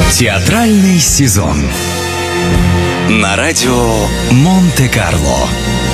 Театральный сезон на радио Монте-Карло.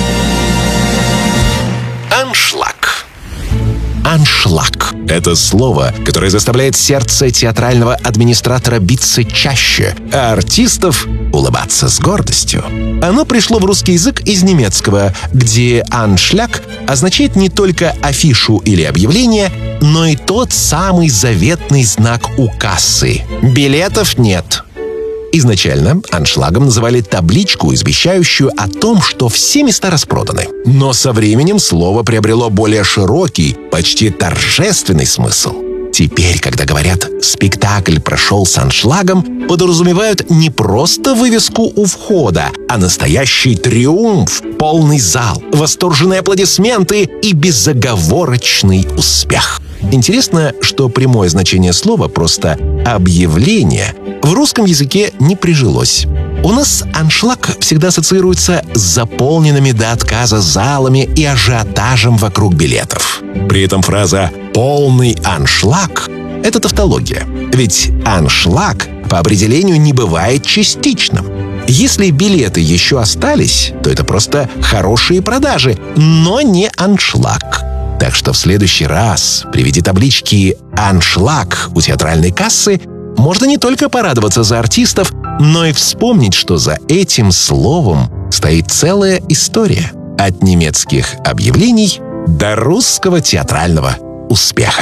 Аншлаг. Аншлаг – это слово, которое заставляет сердце театрального администратора биться чаще, а артистов улыбаться с гордостью. Оно пришло в русский язык из немецкого, где «аншлаг» означает не только афишу или объявление, но и тот самый заветный знак у кассы. Билетов нет. Изначально аншлагом называли табличку, извещающую о том, что все места распроданы. Но со временем слово приобрело более широкий, почти торжественный смысл. Теперь, когда говорят «спектакль прошел с аншлагом», подразумевают не просто вывеску у входа, а настоящий триумф, полный зал, восторженные аплодисменты и безоговорочный успех. Интересно, что прямое значение слова, просто «объявление», в русском языке не прижилось. У нас аншлаг всегда ассоциируется с заполненными до отказа залами и ажиотажем вокруг билетов. При этом фраза «полный аншлаг» — это тавтология. Ведь аншлаг по определению не бывает частичным. Если билеты еще остались, то это просто хорошие продажи, но не аншлаг. Так что в следующий раз при виде таблички «аншлаг» у театральной кассы можно не только порадоваться за артистов, но и вспомнить, что за этим словом стоит целая история. От немецких объявлений до русского театрального успеха.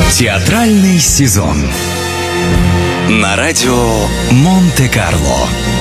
Театральный сезон на радио Монте-Карло.